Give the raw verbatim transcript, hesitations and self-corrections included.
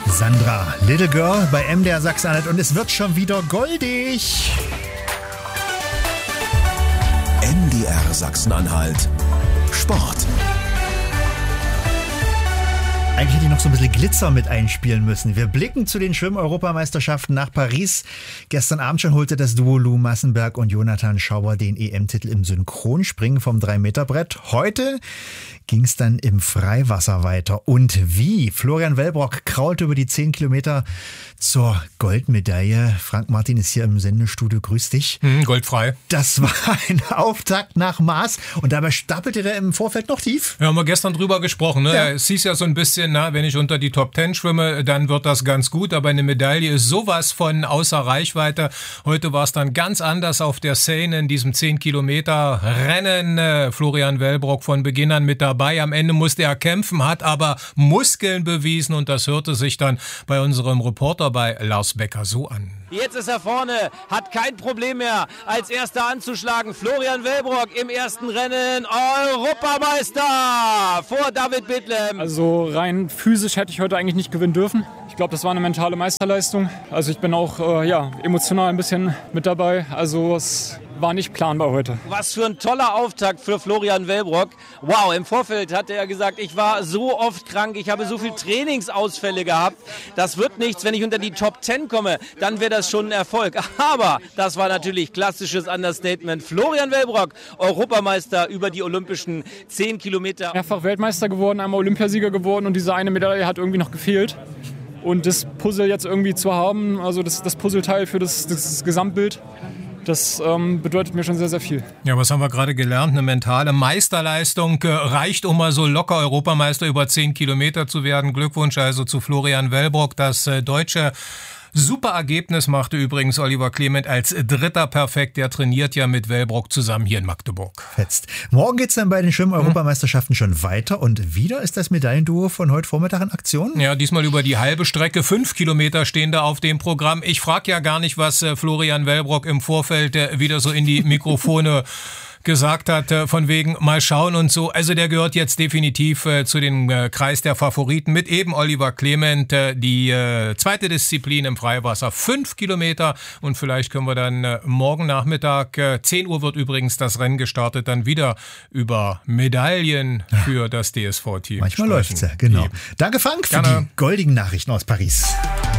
Sandra, Little Girl bei M D R Sachsen-Anhalt und es wird schon wieder goldig. M D R Sachsen-Anhalt Sport. Eigentlich hätte ich noch so ein bisschen Glitzer mit einspielen müssen. Wir blicken zu den Schwimm-Europameisterschaften nach Paris. Gestern Abend schon holte das Duo Lou Massenberg und Jonathan Schauer den E M-Titel im Synchronspringen vom drei Meter Brett. Heute ging es dann im Freiwasser weiter. Und wie? Florian Wellbrock krault über die zehn Kilometer zur Goldmedaille. Frank Martin ist hier im Sendestudio. Grüß dich. Hm, goldfrei. Das war ein Auftakt nach Maß. Und dabei stapelte der im Vorfeld noch tief. Ja, haben wir gestern drüber gesprochen. Ne? Ja. Es hieß ja so ein bisschen, na, wenn ich unter die Top Ten schwimme, dann wird das ganz gut. Aber eine Medaille ist sowas von außer Reichweite. Heute war es dann ganz anders auf der Seine in diesem zehn Kilometer Rennen. Äh, Florian Wellbrock von Beginn an mit dabei. Am Ende musste er kämpfen, hat aber Muskeln bewiesen. Und das hörte sich dann bei unserem Reporter bei Lars Becker so an. Jetzt ist er vorne, hat kein Problem mehr, als Erster anzuschlagen. Florian Wellbrock im ersten Rennen, Europameister vor David Bidlem. Also rein physisch hätte ich heute eigentlich nicht gewinnen dürfen. Ich glaube, das war eine mentale Meisterleistung. Also ich bin auch äh, ja, emotional ein bisschen mit dabei. Also es war nicht planbar heute. Was für ein toller Auftakt für Florian Wellbrock. Wow, im Vorfeld hatte er gesagt, ich war so oft krank, ich habe so viele Trainingsausfälle gehabt. Das wird nichts, wenn ich unter die Top Ten komme, dann wäre das schon ein Erfolg. Aber das war natürlich klassisches Understatement. Florian Wellbrock, Europameister über die olympischen zehn Kilometer. Mehrfach Weltmeister geworden, einmal Olympiasieger geworden und diese eine Medaille hat irgendwie noch gefehlt. Und das Puzzle jetzt irgendwie zu haben, also das, das Puzzleteil für das, das Gesamtbild, das ähm, bedeutet mir schon sehr, sehr viel. Ja, was haben wir gerade gelernt? Eine mentale Meisterleistung äh, reicht, um mal so locker Europameister über zehn Kilometer zu werden. Glückwunsch also zu Florian Wellbrock. Das äh, deutsche super Ergebnis machte übrigens Oliver Clement als Dritter perfekt. Der trainiert ja mit Wellbrock zusammen hier in Magdeburg. Fetzt. Morgen geht's dann bei den Schwimm-Europameisterschaften schon weiter und wieder ist das Medaillenduo von heute Vormittag in Aktion. Ja, diesmal über die halbe Strecke. Fünf Kilometer stehen da auf dem Programm. Ich frage ja gar nicht, was äh, Florian Wellbrock im Vorfeld äh, wieder so in die Mikrofone gesagt hat, von wegen mal schauen und so. Also der gehört jetzt definitiv äh, zu dem äh, Kreis der Favoriten mit eben Oliver Clement, äh, die äh, zweite Disziplin im Freiwasser, fünf Kilometer und vielleicht können wir dann äh, morgen Nachmittag, äh, zehn Uhr wird übrigens das Rennen gestartet, dann wieder über Medaillen ja. für das D S V-Team Manchmal läuft's ja, genau. Eben. Danke Frank für Gerne. die goldigen Nachrichten aus Paris.